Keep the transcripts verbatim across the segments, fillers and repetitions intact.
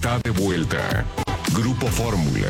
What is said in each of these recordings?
está de vuelta. Grupo Fórmula.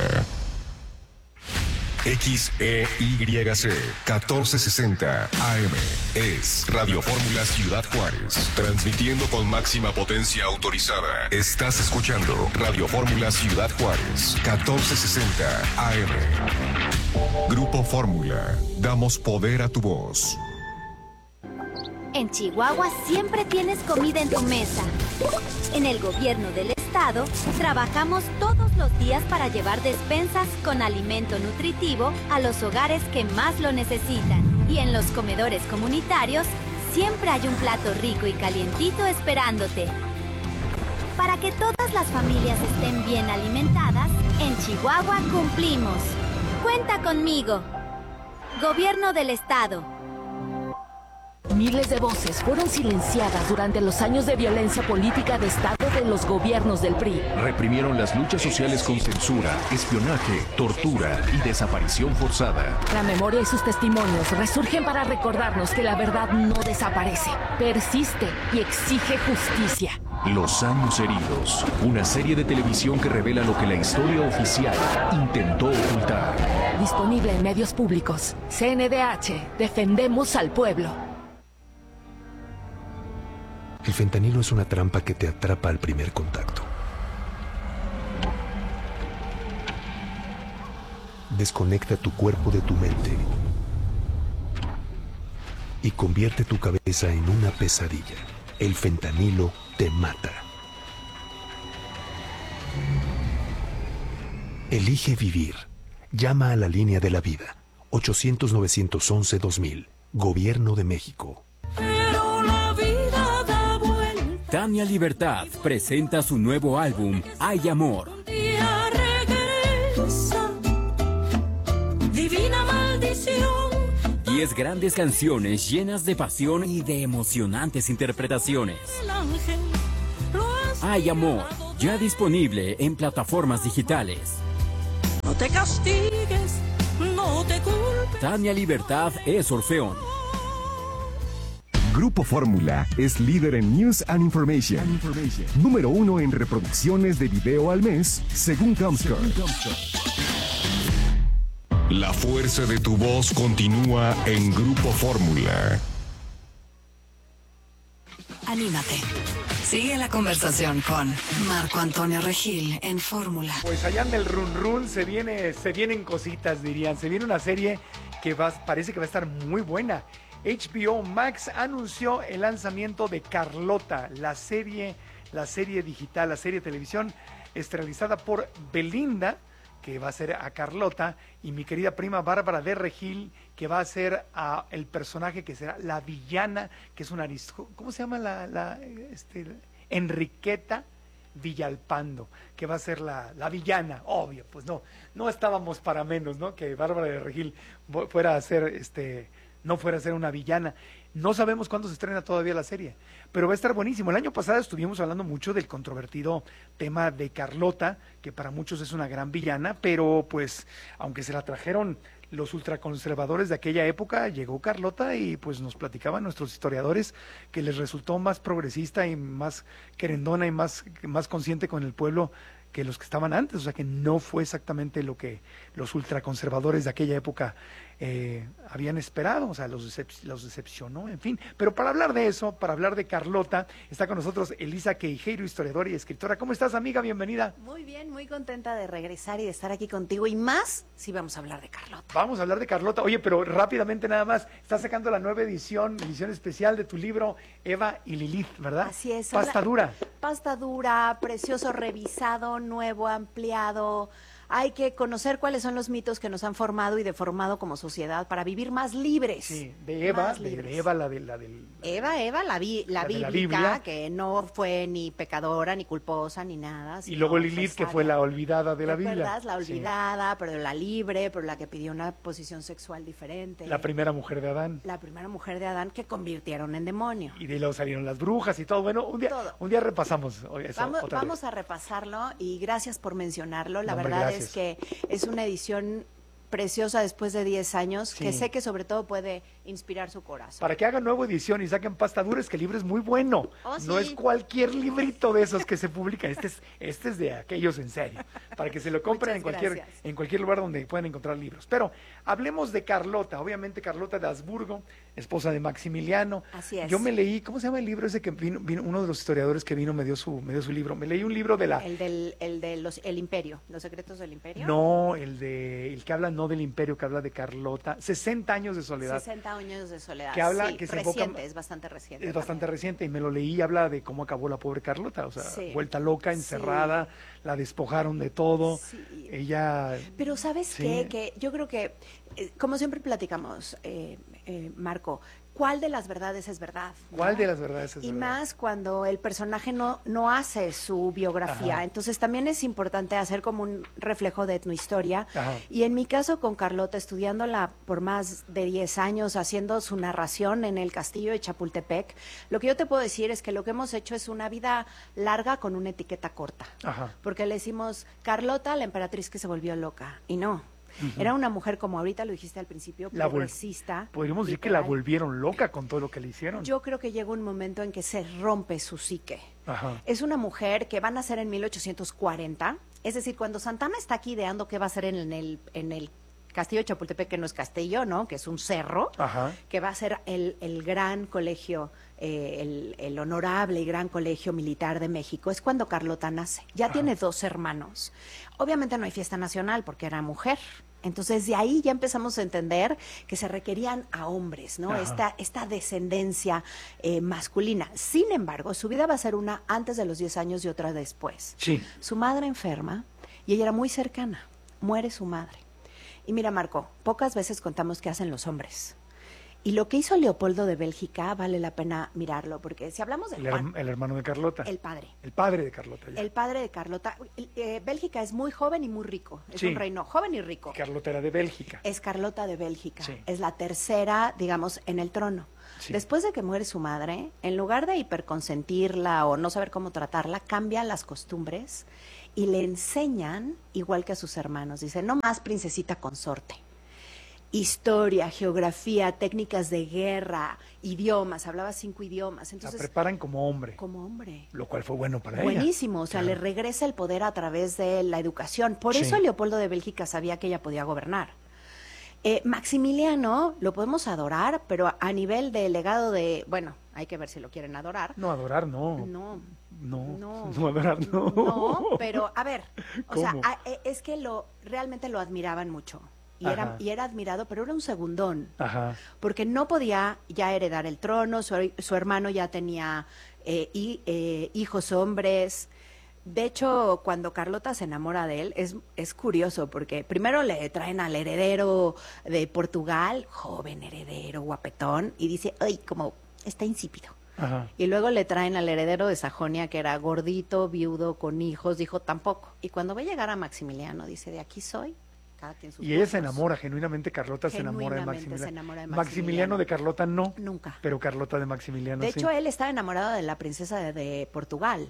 X E Y C catorce sesenta A M es Radio Fórmula Ciudad Juárez, transmitiendo con máxima potencia autorizada. Estás escuchando Radio Fórmula Ciudad Juárez, catorce sesenta A M. Grupo Fórmula, damos poder a tu voz. En Chihuahua siempre tienes comida en tu mesa. En el gobierno del estado, trabajamos todos los días para llevar despensas con alimento nutritivo a los hogares que más lo necesitan. Y en los comedores comunitarios, siempre hay un plato rico y calientito esperándote. Para que todas las familias estén bien alimentadas, en Chihuahua cumplimos. Cuenta conmigo. Gobierno del estado. Miles de voces fueron silenciadas durante los años de violencia política de Estado de los gobiernos del P R I. Reprimieron las luchas sociales con censura, espionaje, tortura y desaparición forzada. La memoria y sus testimonios resurgen para recordarnos que la verdad no desaparece, persiste y exige justicia. Los años heridos, una serie de televisión que revela lo que la historia oficial intentó ocultar. Disponible en medios públicos. C N D H, defendemos al pueblo. El fentanilo es una trampa que te atrapa al primer contacto. Desconecta tu cuerpo de tu mente y convierte tu cabeza en una pesadilla. El fentanilo te mata. Elige vivir. Llama a la línea de la vida. ochocientos, novecientos once, dos mil. Gobierno de México. Tania Libertad presenta su nuevo álbum, Hay Amor. Divina maldición. Diez grandes canciones llenas de pasión y de emocionantes interpretaciones. Hay Amor, ya disponible en plataformas digitales. No te castigues, no te culpes. Tania Libertad es Orfeón. Grupo Fórmula es líder en News and Information. and Information. Número uno en reproducciones de video al mes, según Comscore. La fuerza de tu voz continúa en Grupo Fórmula. Anímate. Sigue la conversación con Marco Antonio Regil en Fórmula. Pues allá en el run run se viene, se vienen cositas, dirían. Se viene una serie que va, parece que va a estar muy buena. H B O Max anunció el lanzamiento de Carlota, la serie, la serie digital, la serie de televisión estelarizada por Belinda, que va a ser a Carlota, y mi querida prima Bárbara de Regil, que va a ser a el personaje que será la villana, que es una, ¿cómo se llama la, la este, Enriqueta Villalpando, que va a ser la, la villana, obvio, pues no, no estábamos para menos, ¿no? Que Bárbara de Regil fuera a ser este no fuera a ser una villana. No sabemos cuándo se estrena todavía la serie, pero va a estar buenísimo. El año pasado estuvimos hablando mucho del controvertido tema de Carlota, que para muchos es una gran villana, pero pues, aunque se la trajeron los ultraconservadores de aquella época, llegó Carlota y pues nos platicaban nuestros historiadores que les resultó más progresista y más querendona y más, más consciente con el pueblo que los que estaban antes, o sea que no fue exactamente lo que los ultraconservadores de aquella época eh, habían esperado, o sea, los, decep- los decepcionó, en fin. Pero para hablar de eso, para hablar de Carlota, está con nosotros Elisa Queijeiro, historiadora y escritora. ¿Cómo estás, amiga? Bienvenida. Muy bien, muy contenta de regresar y de estar aquí contigo, y más si vamos a hablar de Carlota. Vamos a hablar de Carlota. Oye, pero rápidamente nada más, estás sacando la nueva edición, edición especial de tu libro Eva y Lilith, ¿verdad? Así es. Pasta la... dura. Pasta dura, precioso, revisado, nuevo, ampliado. Hay que conocer cuáles son los mitos que nos han formado y deformado como sociedad para vivir más libres. Sí, de Eva, de, de Eva, la de la del... Eva, Eva, la, vi, la, la bíblica, la Biblia, que no fue ni pecadora, ni culposa, ni nada. Y luego Lilith, que fue la olvidada de la Biblia. ¿Verdad? La olvidada, sí. Pero la libre, pero la que pidió una posición sexual diferente. La primera mujer de Adán. La primera mujer de Adán que convirtieron en demonio. Y de luego salieron las brujas y todo. Bueno, un día, todo. Un día repasamos eso. Vamos, otra vamos vez. a repasarlo y gracias por mencionarlo. La no, verdad gracias. es que es una edición preciosa después de diez años, Sí. que sé que sobre todo puede inspirar su corazón. Para que hagan nueva edición y saquen pasta dura, es que el libro es muy bueno. Oh, No sí. es cualquier librito de esos que se publican. Este es, este es de aquellos en serio. Para que se lo compren en Muchas cualquier, gracias. en cualquier lugar donde puedan encontrar libros. Pero hablemos de Carlota. Obviamente Carlota de Habsburgo, esposa de Maximiliano. Así es. Yo me leí, ¿cómo se llama el libro ese que vino, vino uno de los historiadores que vino me dio su, me dio su libro? Me leí un libro de la... El del el de los, el imperio, los secretos del imperio. No, el de el que habla no del imperio, que habla de Carlota, sesenta años de soledad. sesenta años de soledad. Que habla- sí, que se reciente, enfoca- es bastante reciente. Es bastante también. reciente y me lo leí, habla de cómo acabó la pobre Carlota, o sea, Sí. vuelta loca, encerrada, la despojaron de todo, Sí. ella... Pero ¿sabes Sí. qué? Que yo creo que, eh, como siempre platicamos, eh, eh, Marco, ¿cuál de las verdades es verdad? ¿Cuál ¿no? de las verdades es Y verdad? más cuando el personaje no, no hace su biografía. Ajá. Entonces también es importante hacer como un reflejo de tu historia. Ajá. Y en mi caso con Carlota, estudiándola por más de diez años, haciendo su narración en el castillo de Chapultepec, lo que yo te puedo decir es que lo que hemos hecho es una vida larga con una etiqueta corta. Ajá. Porque le decimos, Carlota, la emperatriz que se volvió loca. Y no. Ujú. Era una mujer, como ahorita lo dijiste al principio, La vol- progresista. Podríamos decir que la literal. volvieron loca con todo lo que le hicieron. Yo creo que llega un momento en que se rompe su psique. Ajá. Es una mujer que va a nacer en mil ochocientos cuarenta, es decir, cuando Santana está aquí ideando qué va a hacer en el, en el castillo de Chapultepec, que no es castillo, ¿no? Que es un cerro, Ajá. que va a ser el, el gran colegio, eh, el, el honorable y gran colegio militar de México, es cuando Carlota nace. Ya Ajá. tiene dos hermanos. Obviamente no hay fiesta nacional porque era mujer. Entonces, de ahí ya empezamos a entender que se requerían a hombres, ¿no? Ajá. Esta, esta descendencia eh, masculina. Sin embargo, su vida va a ser una antes de los diez años y otra después. Sí. Su madre enferma y ella era muy cercana. Muere su madre. Y mira, Marco, pocas veces contamos qué hacen los hombres. Y lo que hizo Leopoldo de Bélgica vale la pena mirarlo, porque si hablamos de El, Juan, her- el hermano de Carlota. el padre. El padre de Carlota. ya. El padre de Carlota. eh, Bélgica es muy joven y muy rico. Es Sí. un reino joven y rico. Carlota era de Bélgica. Es Carlota de Bélgica. Sí. Es la tercera, digamos, en el trono. Sí. Después de que muere su madre, en lugar de hiperconsentirla o no saber cómo tratarla, cambian las costumbres y le enseñan, igual que a sus hermanos, dice, no más princesita consorte. Historia, geografía, técnicas de guerra, idiomas, hablaba cinco idiomas. La Entonces, preparan como hombre, como hombre. lo cual fue bueno para ella. Buenísimo, o sea, Claro. le regresa el poder a través de la educación. Por Sí. eso Leopoldo de Bélgica sabía que ella podía gobernar. Eh, Maximiliano lo podemos adorar, pero a, a nivel de legado de, bueno, hay que ver si lo quieren adorar. No, adorar no. No, No, no, no adorar no. no, pero a ver, o sea, ¿Cómo? a- e- es que lo realmente lo admiraban mucho. Y era, Ajá. y era admirado, pero era un segundón. Ajá. Porque no podía ya heredar el trono, su, su hermano ya tenía eh, y, eh, hijos hombres. De hecho, cuando Carlota se enamora de él, es, es curioso, porque primero le traen al heredero de Portugal, joven heredero, guapetón, y dice, ay, como está insípido. Ajá. Y luego le traen al heredero de Sajonia, que era gordito, viudo, con hijos, dijo tampoco. Y cuando ve llegar a Maximiliano, dice, de aquí soy. Cada quien sus Y ella se gustos. enamora, genuinamente Carlota se enamora de Genuinamente Maximiliano. se enamora de Maximiliano Maximiliano. de Carlota no. Nunca. Pero Carlota de Maximiliano De sí. hecho, él estaba enamorado de la princesa de, de Portugal.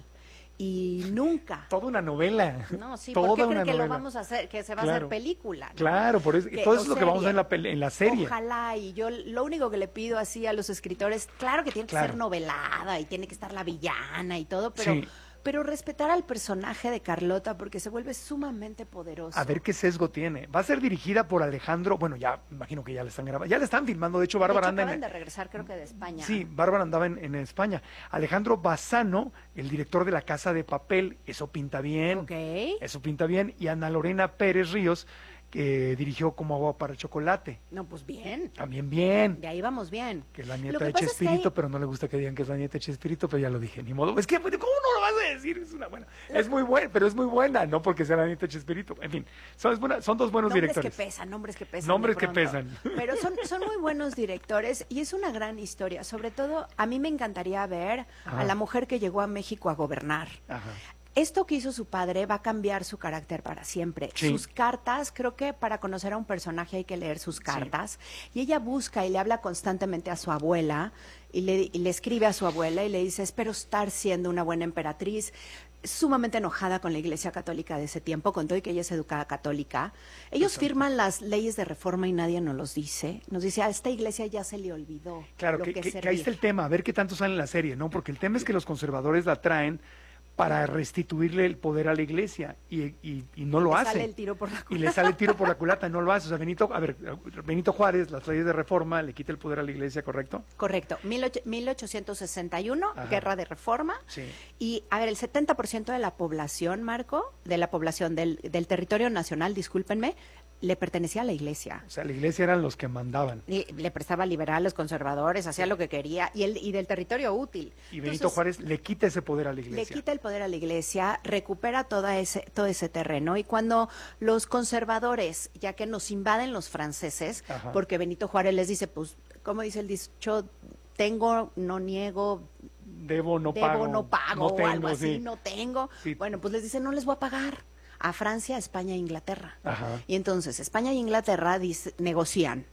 Y nunca. Toda una novela. No, sí, Toda ¿por qué una creen que lo novela. vamos a hacer, que se va a Claro. hacer película? ¿no? Claro, por eso, Que- todo eso o es lo que vamos a ver en serie. la, peli- en la serie. Ojalá, y yo lo único que le pido así a los escritores, claro que tiene que Claro. ser novelada y tiene que estar la villana y todo, pero, Sí. pero respetar al personaje de Carlota porque se vuelve sumamente poderoso. A ver qué sesgo tiene. Va a ser dirigida por Alejandro, bueno, ya me imagino que ya le están grabando, ya le están filmando, de hecho De hecho, Bárbara anda acaban en, de regresar, creo que de España. sí, Bárbara andaba en, en España. Alejandro Bassano, el director de La Casa de Papel, eso pinta bien. Ok. Eso pinta bien. Y Ana Lorena Pérez Ríos, que dirigió Como agua para chocolate. No, pues bien. También bien. De ahí vamos bien. Que es la Lo nieta que de pasa es que Chespirito, hay- pero no le gusta que digan que es la nieta de Chespirito, pero ya lo dije, ni modo. Es que, ¿cómo no lo vas a decir? Es una buena. Es muy buena, pero es muy buena, no porque sea la nieta de Chespirito. En fin, son, es buena- son dos buenos Nombres directores. que pesan, nombres que pesan. Nombres de que pronto. pesan. Pero son, son muy buenos directores y es una gran historia. Sobre todo, a mí me encantaría ver Ajá. a la mujer que llegó a México a gobernar. Ajá. Esto que hizo su padre va a cambiar su carácter para siempre. Sí. Sus cartas, creo que para conocer a un personaje hay que leer sus cartas. Y ella busca y le habla constantemente a su abuela y le, y le escribe a su abuela y le dice, espero estar siendo una buena emperatriz. sumamente enojada con la Iglesia Católica de ese tiempo, con todo y que ella es educada católica. Ellos firman las leyes de reforma y nadie nos los dice. Nos dice, a esta iglesia ya se le olvidó. Claro, lo que, que, que, es que ahí está el tema, a ver qué tanto sale en la serie, ¿no? Porque el tema es que los conservadores la traen para restituirle el poder a la iglesia y, y, y no lo le hace. Sale el tiro por la culata. Y le sale el tiro por la culata, no lo hace. O sea, Benito, a ver, Benito Juárez, las leyes de reforma, le quita el poder a la iglesia, ¿correcto? Correcto. mil ochocientos sesenta y uno, Ajá. guerra de reforma. Sí. Y, a ver, el setenta por ciento de la población, Marco, de la población del, del territorio nacional, discúlpenme, le pertenecía a la iglesia. O sea, la iglesia eran los que mandaban. Y le prestaba liberales, conservadores, hacía lo que quería, y, el, y del territorio útil. Y Benito Entonces, Juárez le quita ese poder a la iglesia. le quita el poder a la iglesia, recupera toda ese, todo ese terreno. Y cuando los conservadores, ya que nos invaden los franceses, Ajá. porque Benito Juárez les dice, pues, como dice el dicho, tengo, no niego, Debo, no debo, pago. no pago, no o tengo, algo así, sí. no tengo. Sí. Bueno, pues les dice, no les voy a pagar. A Francia, España e Inglaterra. Ajá. Y entonces España e Inglaterra dice, negocian,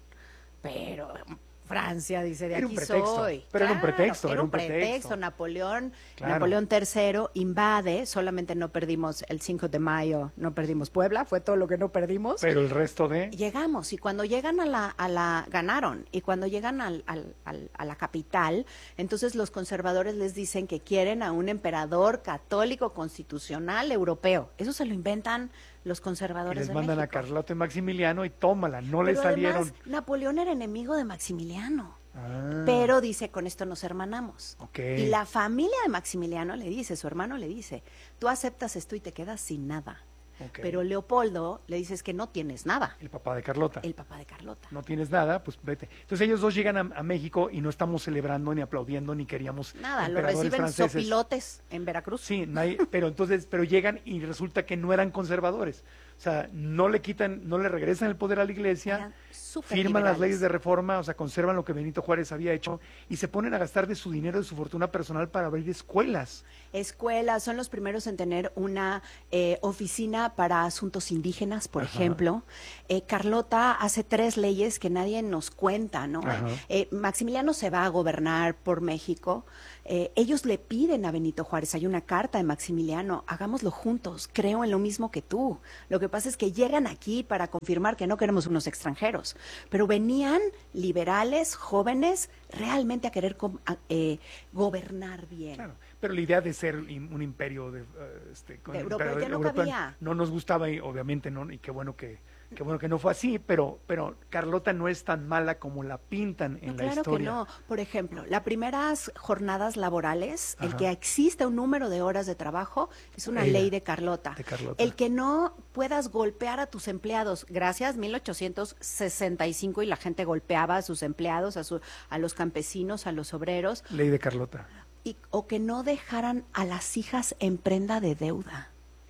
pero Francia dice, de Era un aquí pretexto, soy. pero era un pretexto, Era era un un pretexto. pretexto. Napoleón, Claro. Napoleón tercero invade, solamente no perdimos el cinco de mayo, no perdimos Puebla, fue todo lo que no perdimos. Pero el resto de... Llegamos, y cuando llegan a la, a la, ganaron, y cuando llegan al, al, al, a la capital, entonces los conservadores les dicen que quieren a un emperador católico constitucional europeo. Eso se lo inventan los Y conservadores les de mandan a México. Carlota y Maximiliano y tómala, no le Pero salieron. además, Napoleón era enemigo de Maximiliano. Ah, Pero dice, con esto nos hermanamos. ok. Y la familia de Maximiliano le dice, su hermano le dice, tú aceptas esto y te quedas sin nada. Ok. Pero Leopoldo le dice, es que no tienes nada. El papá de Carlota. El papá de Carlota. No tienes nada, pues vete. Entonces ellos dos llegan a, a México y no estamos celebrando, ni aplaudiendo, ni queríamos Nada, lo emperadores reciben franceses. sopilotes en Veracruz. Sí, nadie, pero entonces, pero llegan y resulta que no eran conservadores. O sea, no le quitan, no le regresan el poder a la iglesia, Eran súper firman las liberales. leyes de reforma, o sea, conservan lo que Benito Juárez había hecho y se ponen a gastar de su dinero, de su fortuna personal para abrir escuelas. Escuelas, son los primeros en tener una eh, oficina para asuntos indígenas, por Ajá. ejemplo. Eh, Carlota hace tres leyes que nadie nos cuenta, ¿no? Ajá. Eh, Maximiliano se va a gobernar por México. Eh, ellos le piden a Benito Juárez, hay una carta de Maximiliano, hagámoslo juntos, creo en lo mismo que tú. Lo que pasa es que llegan aquí para confirmar que no queremos unos extranjeros, pero venían liberales, jóvenes, realmente a querer com- a- eh, gobernar bien. Claro, pero la idea de ser im- un imperio de, eh, este, con- De europeo pero ya no europeo cabía. no nos gustaba y obviamente no, y qué bueno que qué bueno que no fue así, pero pero Carlota no es tan mala como la pintan en No, la claro historia. que no. Por ejemplo, las primeras jornadas laborales, el Ajá. que exista un número de horas de trabajo, es una Ella, ley de Carlota. de Carlota. El que no puedas golpear a tus empleados, gracias, mil ochocientos sesenta y cinco, y la gente golpeaba a sus empleados, a, su, a los campesinos, a los obreros, Ley de Carlota. y, o que no dejaran a las hijas en prenda de deuda.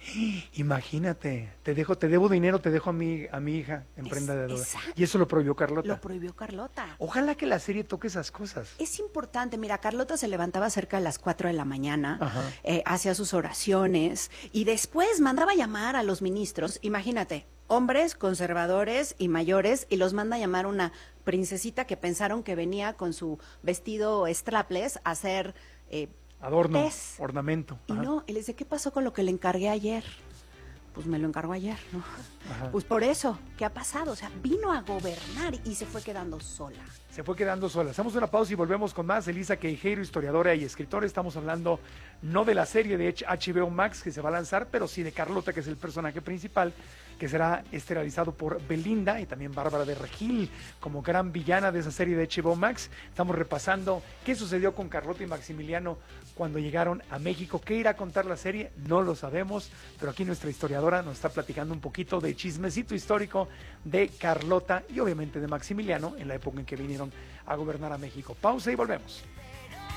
Imagínate, te dejo, te debo dinero, te dejo a mi, a mi hija en Es- prenda de deuda. exacto. Y eso lo prohibió Carlota. Lo prohibió Carlota. Ojalá que la serie toque esas cosas. Es importante, mira, Carlota se levantaba cerca de las cuatro de la mañana, Ajá. eh, hacía sus oraciones y después mandaba llamar a los ministros, imagínate, hombres conservadores y mayores, y los manda a llamar una princesita que pensaron que venía con su vestido strapless a hacer... Eh, Adorno, Tez. ornamento. y Ajá. no, y le dice, ¿qué pasó con lo que le encargué ayer? Pues me lo encargó ayer, ¿no? Ajá. Pues por eso, ¿qué ha pasado? O sea, vino a gobernar y se fue quedando sola. Se fue quedando sola. Hacemos una pausa y volvemos con más. Elisa Queijeiro, historiadora y escritora. Estamos hablando no de la serie de H B O Max que se va a lanzar, pero sí de Carlota, que es el personaje principal, que será esterilizado por Belinda y también Bárbara de Regil como gran villana de esa serie de H B O Max. Estamos repasando qué sucedió con Carlota y Maximiliano cuando llegaron a México. ¿Qué irá a contar la serie? No lo sabemos, pero aquí nuestra historiadora nos está platicando un poquito de chismecito histórico de Carlota y obviamente de Maximiliano en la época en que vinieron a gobernar a México. Pausa y volvemos.